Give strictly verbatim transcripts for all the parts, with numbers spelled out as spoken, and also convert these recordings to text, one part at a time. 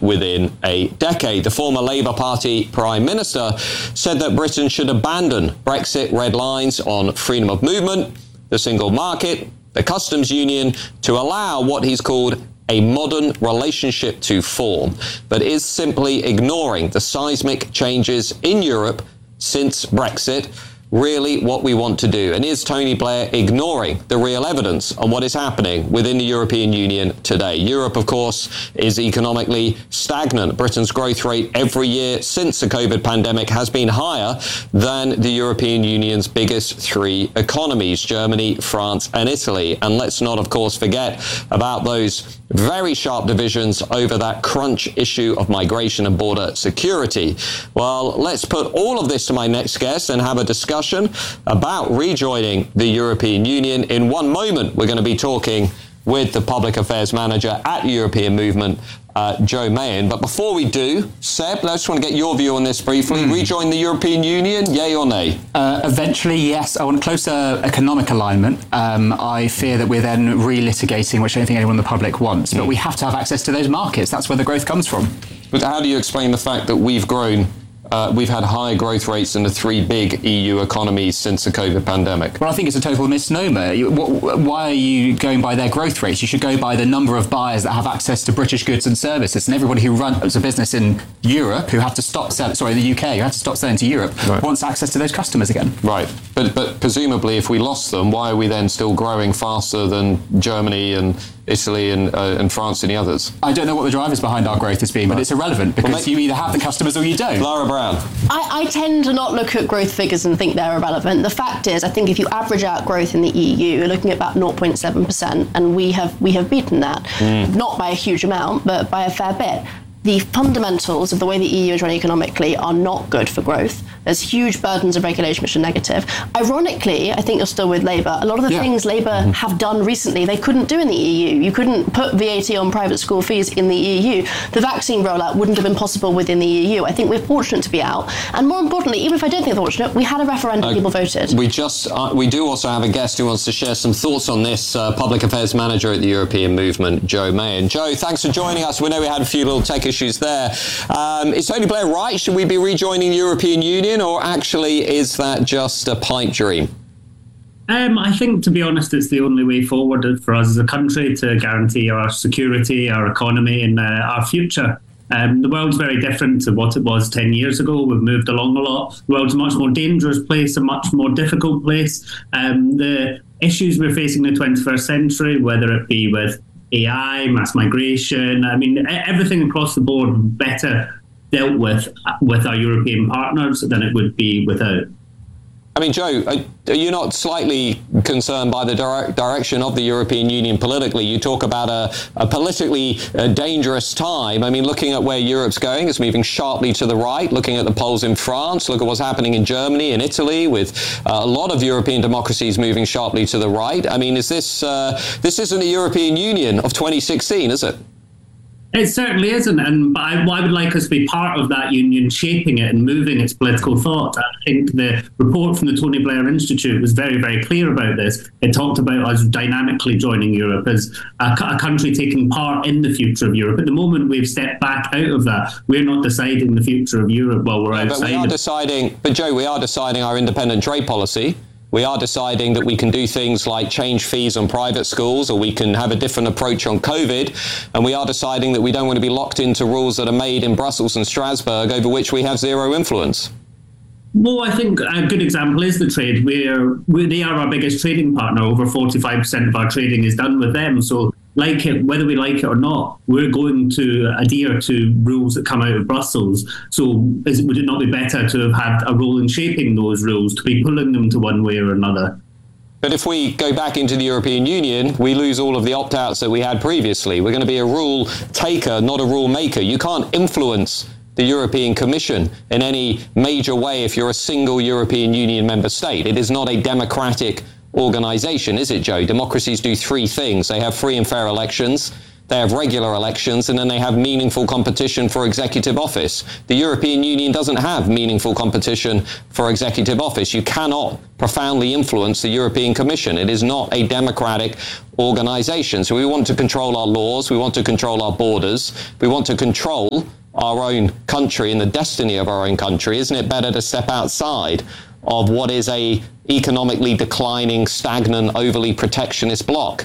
within a decade. The former Labour Party Prime Minister said that Britain should abandon Brexit red lines on freedom of movement, the single market, the customs union, to allow what he's called a modern relationship to form, but is simply ignoring the seismic changes in Europe since Brexit really what we want to do? And is Tony Blair ignoring the real evidence on what is happening within the European Union today? Europe, of course, is economically stagnant. Britain's growth rate every year since the COVID pandemic has been higher than the European Union's biggest three economies, Germany, France, and Italy. And let's not, of course, forget about those very sharp divisions over that crunch issue of migration and border security. Well, let's put all of this to my next guest and have a discussion about rejoining the European Union. In one moment, we're going to be talking with the Public Affairs Manager at European Movement, uh, Joe Mayen. But before we do, Seb, I just want to get your view on this briefly. Mm. Rejoin the European Union, yay or nay? Uh, eventually, yes. I want closer economic alignment. Um, I fear that we're then relitigating, which I don't think anyone in the public wants. Mm. But we have to have access to those markets. That's where the growth comes from. But how do you explain the fact that we've grown Uh, we've had higher growth rates in the three big E U economies since the COVID pandemic? Well, I think it's a total misnomer. You, what, why are you going by their growth rates? You should go by the number of buyers that have access to British goods and services. And everybody who runs a business in Europe, who have to stop selling, sorry, in the U K, who have to stop selling to Europe, right, wants access to those customers again. Right. But, but presumably, if we lost them, why are we then still growing faster than Germany and Italy and, uh, and France and the others? I don't know what the drivers behind our growth has been, but right, it's irrelevant because well, mate, you either have the customers or you don't. Lara Brown. I, I tend to not look at growth figures and think they're irrelevant. The fact is, I think if you average out growth in the E U, you're looking at about zero point seven percent, and we have we have beaten that. Mm. Not by a huge amount, but by a fair bit. The fundamentals of the way the E U is run economically are not good for growth. There's huge burdens of regulation which are negative. Ironically, I think you're still with Labour. A lot of the yeah. things Labour mm-hmm. have done recently, they couldn't do in the E U. You couldn't put V A T on private school fees in the E U. The vaccine rollout wouldn't have been possible within the E U. I think we're fortunate to be out. And more importantly, even if I don't think we're fortunate, we had a referendum, uh, people voted. We just, uh, we do also have a guest who wants to share some thoughts on this, uh, Public Affairs Manager at the European Movement, Joe Mayen. Joe, thanks for joining us. We know we had a few little tech issues there. Um, is Tony Blair right? Should we be rejoining the European Union, or actually is that just a pipe dream? Um, I think, to be honest, it's the only way forward for us as a country to guarantee our security, our economy and uh, our future. Um, the world's very different to what it was ten years ago. We've moved along a lot. The world's a much more dangerous place, a much more difficult place. Um, the issues we're facing in the twenty-first century, whether it be with A I, mass migration, I mean, everything across the board better dealt with with our European partners than it would be without. I mean, Joe, are you not slightly concerned by the direct direction of the European Union politically? You talk about a, a politically uh, dangerous time. I mean, looking at where Europe's going, it's moving sharply to the right. Looking at the polls in France, look at what's happening in Germany and Italy, with uh, a lot of European democracies moving sharply to the right. I mean, is this uh, this isn't a European Union of twenty sixteen, is it? It certainly isn't, and but I, I would like us to be part of that union, shaping it and moving its political thought. I think the report from the Tony Blair Institute was very, very clear about this. It talked about us dynamically joining Europe as a, a country taking part in the future of Europe. At the moment, we've stepped back out of that. We're not deciding the future of Europe while we're yeah, outside. But we are deciding, but Joe, we are deciding our independent trade policy. We are deciding that we can do things like change fees on private schools, or we can have a different approach on COVID. And we are deciding that we don't want to be locked into rules that are made in Brussels and Strasbourg over which we have zero influence. Well, I think a good example is the trade. We're, we, they are our biggest trading partner. Over forty-five percent of our trading is done with them. So like it, whether we like it or not, we're going to adhere to rules that come out of Brussels. So is, would it not be better to have had a role in shaping those rules, to be pulling them to one way or another? But if we go back into the European Union, we lose all of the opt-outs that we had previously. We're going to be a rule taker, not a rule maker. You can't influence the European Commission in any major way if you're a single European Union member state. It is not a democratic organisation, is it, Joe? Democracies do three things. They have free and fair elections, They have regular elections, and then they have meaningful competition for executive office. The European Union doesn't have meaningful competition for executive office. You cannot profoundly influence the European Commission. It is not a democratic organization. So we want to control our laws. We want to control our borders. We want to control our own country and the destiny of our own country. Isn't it better to step outside of what is a economically declining, stagnant, overly protectionist bloc?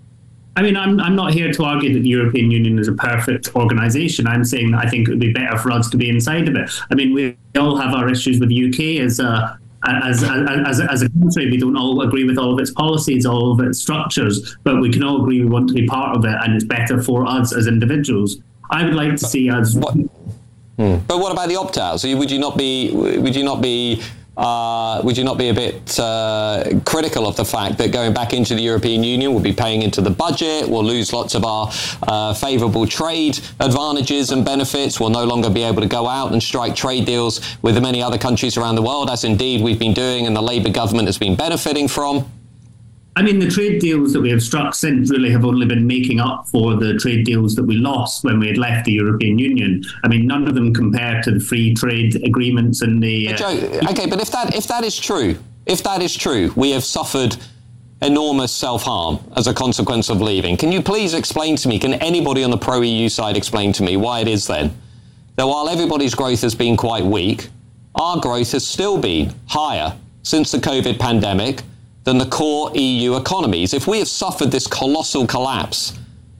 I mean, I'm I'm not here to argue that the European Union is a perfect organisation. I'm saying that I think it would be better for us to be inside of it. I mean, we all have our issues with the U K as a as as as a country. We don't all agree with all of its policies, all of its structures, but we can all agree we want to be part of it, and it's better for us as individuals. I would like to see us. What, hmm. But what about the opt-outs? Would you not be? Would you not be? Uh, would you not be a bit uh, critical of the fact that going back into the European Union, we'll be paying into the budget, we'll lose lots of our uh, favourable trade advantages and benefits, we'll no longer be able to go out and strike trade deals with the many other countries around the world, as indeed we've been doing and the Labour government has been benefiting from? I mean, the trade deals that we have struck since really have only been making up for the trade deals that we lost when we had left the European Union. I mean, none of them compare to the free trade agreements and the... Uh, Joe, okay, but if that if that is true, if that is true, we have suffered enormous self-harm as a consequence of leaving. Can you please explain to me, can anybody on the pro-E U side explain to me why it is then that while everybody's growth has been quite weak, our growth has still been higher since the COVID pandemic than the core E U economies? If we have suffered this colossal collapse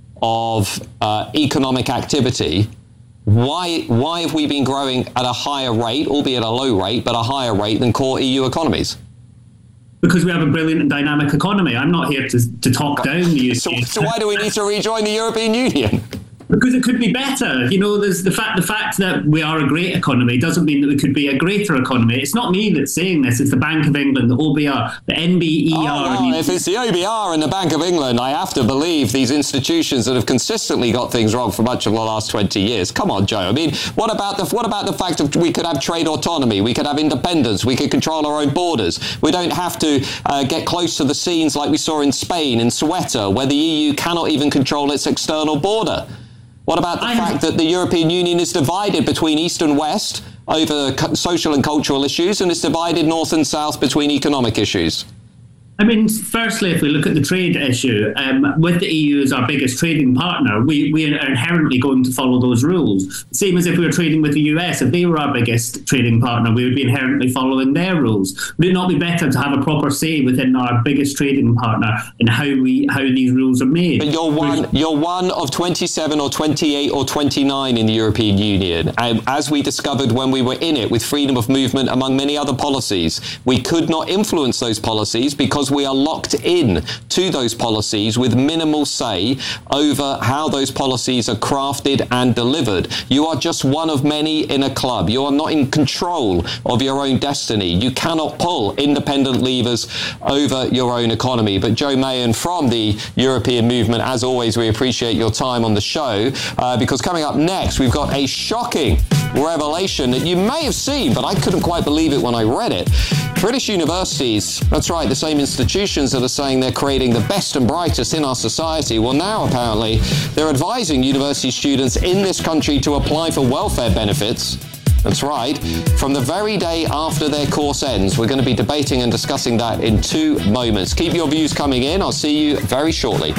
of uh, economic activity, why why have we been growing at a higher rate, albeit a low rate, but a higher rate than core E U economies? Because we have a brilliant and dynamic economy. I'm not here to, to talk down the U K. So, so why do we need to rejoin the European Union? Because it could be better. You know, there's the fact the fact that we are a great economy doesn't mean that we could be a greater economy. It's not me that's saying this. It's the Bank of England, the O B R, the N B E R. Oh, well, if it's the O B R and the Bank of England, I have to believe these institutions that have consistently got things wrong for much of the last twenty years. Come on, Joe. I mean, what about the what about the fact that we could have trade autonomy, we could have independence, we could control our own borders. We don't have to uh, get close to the scenes like we saw in Spain, in Ceuta, where the E U cannot even control its external border. What about the I fact that the European Union is divided between East and West over social and cultural issues, and is divided North and South between economic issues? I mean, firstly, if we look at the trade issue, um, with the E U as our biggest trading partner, we, we are inherently going to follow those rules. Same as if we were trading with the U S. If they were our biggest trading partner, we would be inherently following their rules. Would it not be better to have a proper say within our biggest trading partner in how we how these rules are made? But you're one, you're one of twenty-seven or twenty-eight or twenty-nine in the European Union. And as we discovered when we were in it, with freedom of movement, among many other policies, we could not influence those policies because we are locked in to those policies with minimal say over how those policies are crafted and delivered. You are just one of many in a club. You are not in control of your own destiny. You cannot pull independent levers over your own economy. But Joe Mayon from the European Movement, as always, we appreciate your time on the show, uh, because coming up next, we've got a shocking revelation that you may have seen, but I couldn't quite believe it when I read it. British universities, that's right, the same institutions that are saying they're creating the best and brightest in our society, well, now apparently they're advising university students in this country to apply for welfare benefits. That's right, from the very day after their course ends. We're going to be debating and discussing that in two moments. Keep your views coming in. I'll see you very shortly.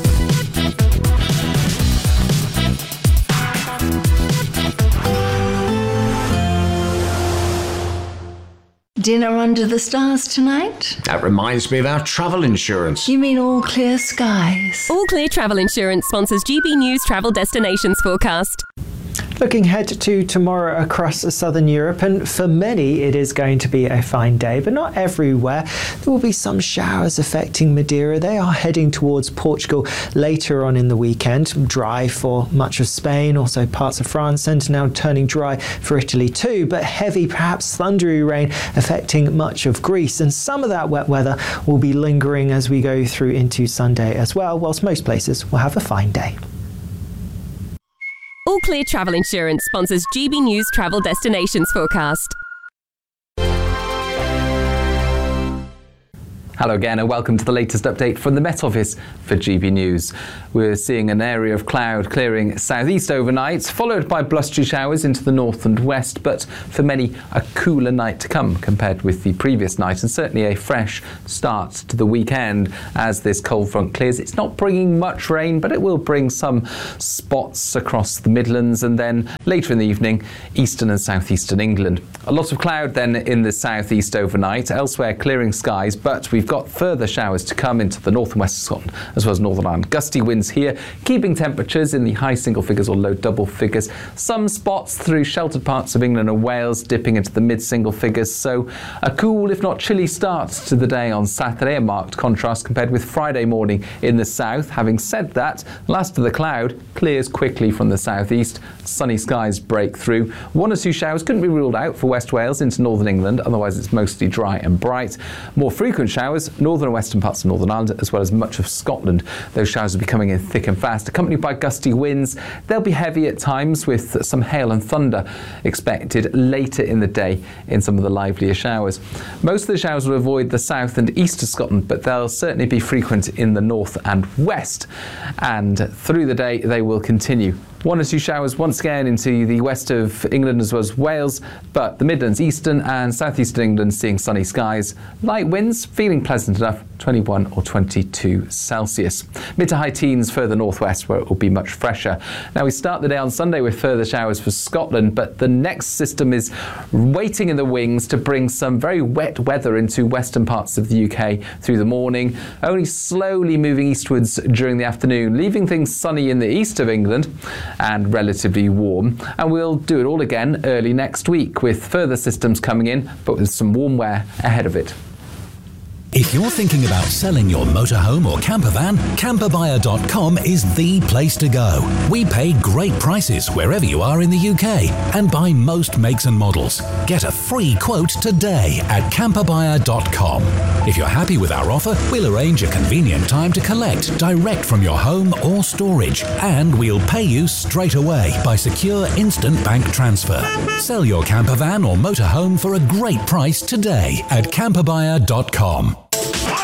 Dinner under the stars tonight? That reminds me of our travel insurance. You mean All Clear Skies? All Clear Travel Insurance sponsors G B News Travel Destinations Forecast. Looking ahead to tomorrow across southern Europe, and for many it is going to be a fine day, but not everywhere. There will be some showers affecting Madeira. They are heading towards Portugal later on in the weekend. Dry for much of Spain, also parts of France, and now turning dry for Italy too, but heavy, perhaps thundery rain affecting much of Greece, and some of that wet weather will be lingering as we go through into Sunday as well, whilst most places will have a fine day. All Clear Travel Insurance sponsors G B News Travel Destinations Forecast. Hello again and welcome to the latest update from the Met Office for G B News. We're seeing an area of cloud clearing southeast overnight, followed by blustery showers into the north and west, but for many a cooler night to come compared with the previous night, and certainly a fresh start to the weekend as this cold front clears. It's not bringing much rain, but it will bring some spots across the Midlands and then later in the evening eastern and southeastern England. A lot of cloud then in the southeast overnight, elsewhere clearing skies, but we've got further showers to come into the north and west of Scotland as well as Northern Ireland. Gusty winds here, keeping temperatures in the high single figures or low double figures. Some spots through sheltered parts of England and Wales dipping into the mid single figures, so a cool if not chilly start to the day on Saturday, a marked contrast compared with Friday morning in the south. Having said that, last of the cloud clears quickly from the southeast. Sunny skies break through. One or two showers couldn't be ruled out for West Wales into northern England, otherwise it's mostly dry and bright. More frequent showers northern and western parts of Northern Ireland as well as much of Scotland. Those showers will be coming in thick and fast, accompanied by gusty winds. They'll be heavy at times with some hail and thunder expected later in the day in some of the livelier showers. Most of the showers will avoid the south and east of Scotland, but they'll certainly be frequent in the north and west, and through the day they will continue. One or two showers once again into the west of England as well as Wales, but the Midlands, eastern and southeastern England seeing sunny skies. Light winds, feeling pleasant enough, twenty-one or twenty-two Celsius. Mid to high teens further northwest where it will be much fresher. Now we start the day on Sunday with further showers for Scotland, but the next system is waiting in the wings to bring some very wet weather into western parts of the U K through the morning, only slowly moving eastwards during the afternoon, leaving things sunny in the east of England and relatively warm. And we'll do it all again early next week with further systems coming in, but with some warm wear ahead of it. If you're thinking about selling your motorhome or camper van, camper buyer dot com is the place to go. We pay great prices wherever you are in the U K and buy most makes and models. Get a free quote today at camper buyer dot com. If you're happy with our offer, we'll arrange a convenient time to collect direct from your home or storage, and we'll pay you straight away by secure instant bank transfer. Sell your camper van or motorhome for a great price today at camper buyer dot com.